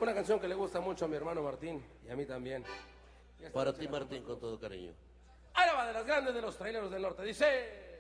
Una canción que le gusta mucho a mi hermano Martín y a mí también. Para ti, Martín, con todo cariño. Ahora va de las grandes de los traileros del norte. Dice...